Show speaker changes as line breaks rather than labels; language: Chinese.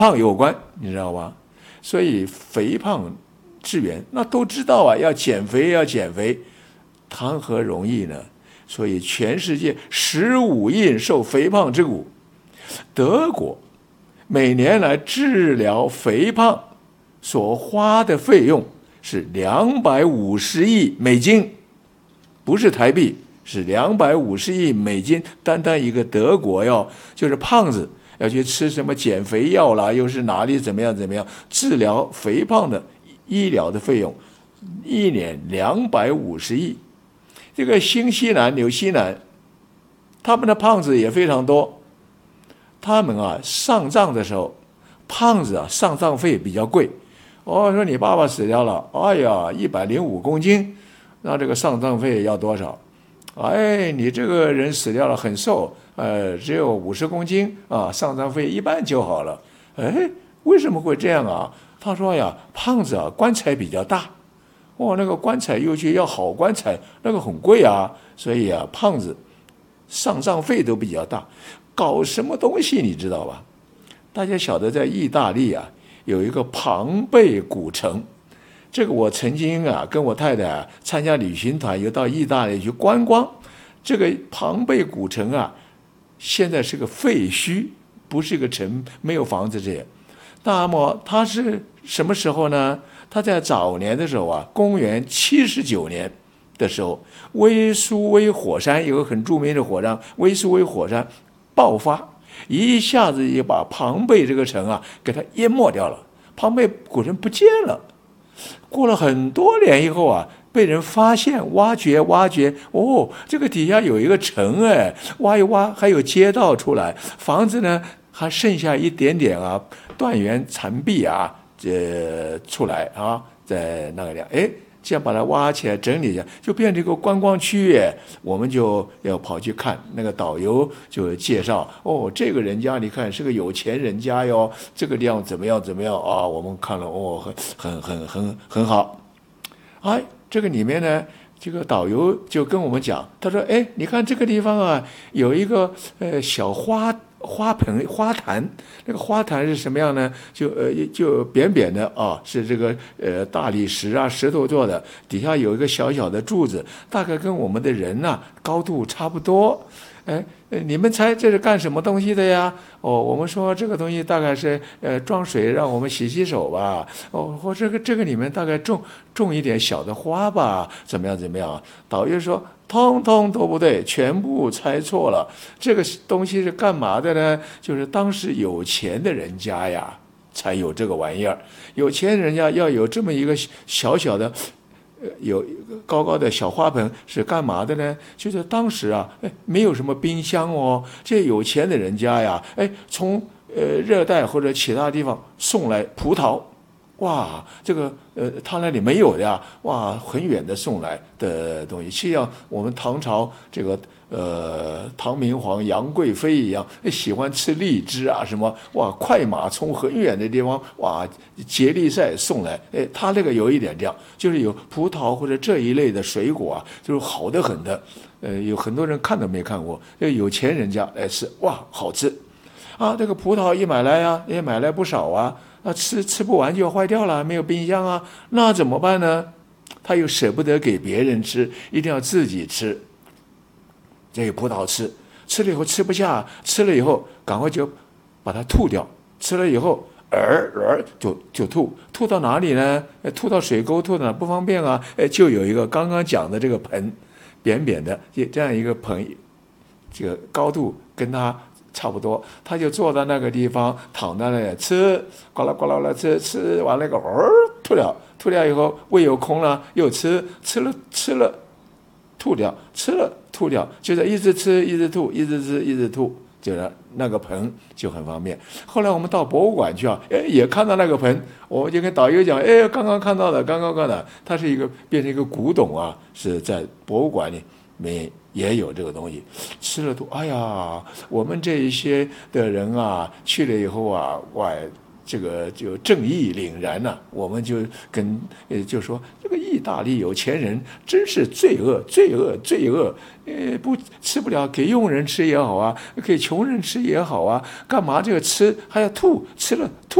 胖有关，你知道吗？所以肥胖治源，那都知道啊，要减肥要减肥，谈何容易呢？所以全世界15亿受肥胖之苦，德国每年来治疗肥胖所花的费用是$250亿，不是台币，是$250亿。单单一个德国就是胖子要去吃什么减肥药啦，又是哪里怎么样治疗肥胖的医疗的费用，一年$250亿。这个新西兰、纽西兰，他们的胖子也非常多。他们上葬的时候，胖子上葬费比较贵。说你爸爸死掉了，哎呀，105公斤，那这个上葬费要多少？你这个人死掉了很瘦，只有50公斤啊，上葬费1半就好了。为什么会这样啊？他说呀，胖子棺材比较大。那个棺材又去要好棺材，那个很贵啊，所以胖子上葬费都比较大。搞什么东西你知道吧？大家晓得在意大利有一个庞贝古城，这个我曾经跟我太太参加旅行团，又到意大利去观光。这个庞贝古城现在是个废墟，不是一个城，没有房子这些。那么它是什么时候呢？它在早年的时候公元79年的时候，威苏威火山有个很著名的火山，威苏威火山爆发，一下子也把庞贝这个城给它淹没掉了，庞贝古城不见了。过了很多年以后被人发现挖掘，这个底下有一个城挖一挖还有街道出来，房子呢还剩下一点点断垣残壁出来在那个地方，这样把它挖起来整理一下，就变成一个观光区域。我们就要跑去看，那个导游就介绍，这个人家你看是个有钱人家哟，这个地方怎么样我们看了很好。这个里面呢，这个导游就跟我们讲，他说你看这个地方有一个小花坛，那个花坛是什么样呢？就扁扁的是这个大理石石头做的，底下有一个小小的柱子，大概跟我们的人高度差不多。你们猜这是干什么东西的呀？我们说这个东西大概是装水让我们洗洗手吧。或这个里面大概种一点小的花吧，怎么样？导游说通通都不对，全部猜错了。这个东西是干嘛的呢？就是当时有钱的人家才有这个玩意儿。有钱人家要有这么一个小小的有高高的小花盆是干嘛的呢？就是当时没有什么冰箱这有钱的人家从热带或者其他地方送来葡萄，这个他那里没有的很远的送来的东西，就像我们唐朝这个唐明皇杨贵妃一样，喜欢吃荔枝什么快马从很远的地方接力赛送来，他那个有一点这样，就是有葡萄或者这一类的水果就是好得很的，有很多人看都没看过，有钱人家来吃好吃这个葡萄一买来也买来不少吃不完就坏掉了，没有冰箱那怎么办呢？他又舍不得给别人吃，一定要自己吃。这个葡萄吃了以后吃不下，吃了以后赶快就把它吐掉，吃了以后就吐到哪里呢？吐到水沟，吐到哪不方便就有一个刚刚讲的这个盆，扁扁的这样一个盆，这个高度跟它差不多，他就坐在那个地方，躺在那里吃，呱啦呱啦啦吃完了个吐掉以后胃又空了，又吃了吐掉，吃了吐掉，就是一直吃一直吐，一直吃一直吐，就是那个盆就很方便。后来我们到博物馆去也看到那个盆，我就跟导游讲，刚刚看到的，它是变成一个古董是在博物馆里面也有这个东西。吃了吐，我们这一些的人去了以后这个就正义凛然呐、我们就就说这个意大利有钱人真是罪恶，罪恶，罪恶。不吃不了，给佣人吃也好啊，给穷人吃也好啊，干嘛这个吃还要吐，吃了吐。